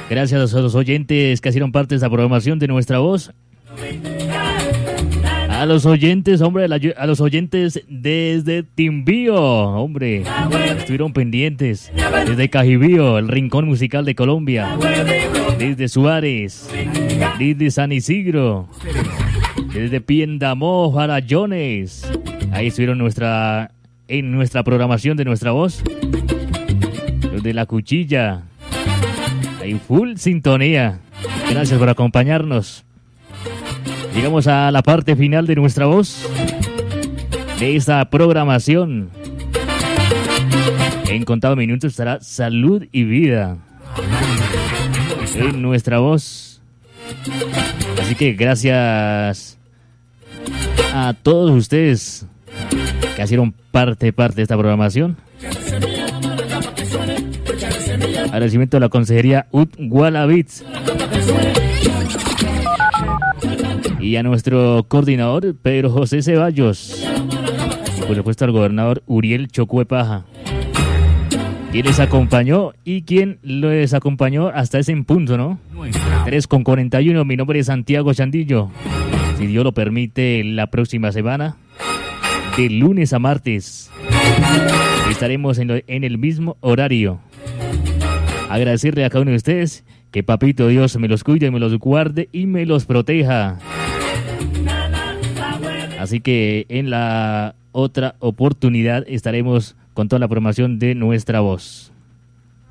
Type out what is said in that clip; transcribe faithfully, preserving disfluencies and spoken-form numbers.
Gracias a los oyentes que hicieron parte de esta programación de Nuestra Voz. A los oyentes, hombre, a los oyentes desde Timbío, hombre, estuvieron pendientes. Desde Cajibío, el rincón musical de Colombia. Desde Suárez, desde San Isidro, desde Piendamó, Farallones. Ahí estuvieron nuestra, en nuestra programación de Nuestra Voz. Desde La Cuchilla. Ahí full sintonía. Gracias por acompañarnos. Llegamos a la parte final de Nuestra Voz, de esta programación. En contados minutos estará Salud y Vida en Nuestra Voz. Así que gracias a todos ustedes que hicieron parte, parte de esta programación. Agradecimiento a la Consejería U T Gualavitz. Y a nuestro coordinador, Pedro José Ceballos. Por supuesto al gobernador Uriel Chocuepaja, quien les acompañó y quien les acompañó hasta ese punto, ¿no? tres con cuarenta y uno, mi nombre es Santiago Chandillo. Si Dios lo permite, la próxima semana, de lunes a martes, estaremos en, lo, en el mismo horario. Agradecerle a cada uno de ustedes, que Papito Dios me los cuide, me los guarde y me los proteja. Así que en la otra oportunidad estaremos con toda la programación de Nuestra Voz.